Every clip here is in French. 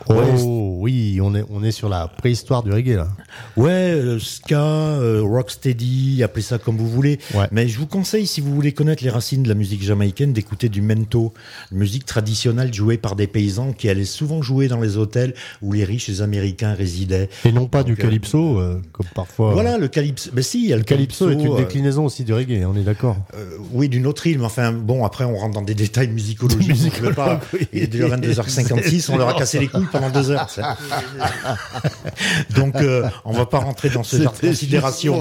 Oh oui, on est sur la préhistoire du reggae là. Ouais, ska, rocksteady, appelez ça comme vous voulez. Ouais. Mais je vous conseille, si vous voulez connaître les racines de la musique jamaïcaine, d'écouter du mento, une musique traditionnelle jouée par des paysans qui allait souvent jouer dans les hôtels où les riches américains résidaient. Et non pas du calypso, comme parfois. Voilà, le calypso. Mais si, il y a le Calypso est une déclinaison aussi du reggae, on est d'accord. Oui, d'une autre île, mais enfin, bon, après, on rentre dans des détails musicologiques. On peut pas. Il est déjà 22h56, on leur a cassé les couilles pendant 2 heures. Donc, on va pas rentrer dans ce genre de considération.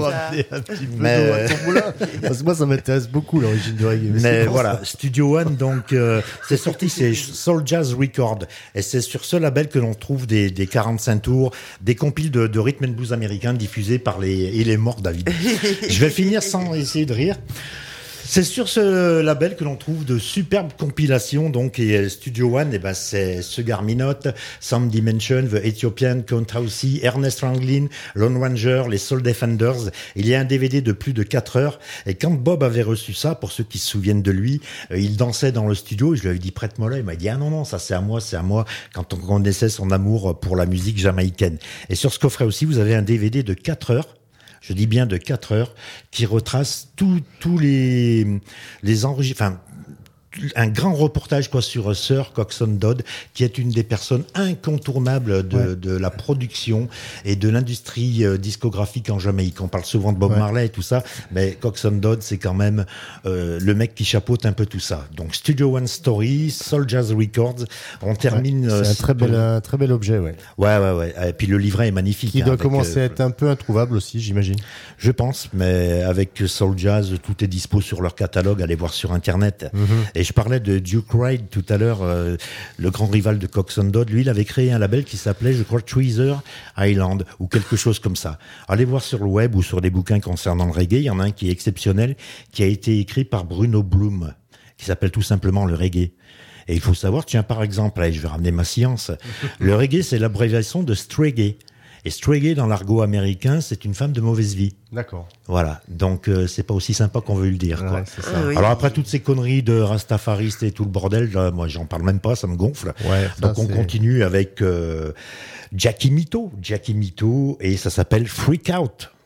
Mais parce que moi, ça m'intéresse beaucoup l'origine du reggae. Mais voilà, Studio One, donc, c'est sorti, c'est Soul Jazz Record. Et c'est sur ce label que l'on trouve des 45 tours, des compiles de rhythm and blues américains diffusés par les morts David. Je vais finir sans essayer de rire. C'est sur ce label que l'on trouve de superbes compilations, donc, et Studio One, c'est Sugar Minot, Sound Dimension, The Ethiopian, Count Housey, Ernest Ranglin, Lone Ranger, les Soul Defenders. Il y a un DVD de plus de 4 heures, et quand Bob avait reçu ça, pour ceux qui se souviennent de lui, il dansait dans le studio, et je lui avais dit, prête-moi là, il m'a dit, ah non, ça c'est à moi, quand on connaissait son amour pour la musique jamaïcaine. Et sur ce coffret aussi, vous avez un DVD de 4 heures, je dis bien de 4 heures, qui retrace tous les enregistrements, un grand reportage sur Sir Coxsone Dodd, qui est une des personnes incontournables de la production et de l'industrie discographique en Jamaïque. On parle souvent de Bob Marley et tout ça, mais Coxsone Dodd, c'est quand même le mec qui chapeaute un peu tout ça. Donc Studio One Story, Soul Jazz Records, on termine... c'est un très bel objet, ouais. Ouais. Et puis le livret est magnifique. Qui doit commencer à être un peu introuvable aussi, j'imagine. Je pense, mais avec Soul Jazz, tout est dispo sur leur catalogue, allez voir sur Internet. Et je parlais de Duke Reid tout à l'heure, le grand rival de Coxsone Dodd. Lui, il avait créé un label qui s'appelait, je crois, Treasure Island, ou quelque chose comme ça. Allez voir sur le web ou sur des bouquins concernant le reggae. Il y en a un qui est exceptionnel, qui a été écrit par Bruno Bloom, qui s'appelle tout simplement le reggae. Et il faut savoir, tiens, par exemple, allez, je vais ramener ma science. Le reggae, c'est l'abréviation de Straygay. Et Straygay, dans l'argot américain, c'est une femme de mauvaise vie. D'accord. Voilà. Donc, c'est pas aussi sympa qu'on veut le dire, quoi. Ouais, c'est ça. Alors après, toutes ces conneries de rastafaristes et tout le bordel, là, moi, j'en parle même pas, ça me gonfle. Ouais, donc, on continue avec Jackie Mito, et ça s'appelle Freak Out.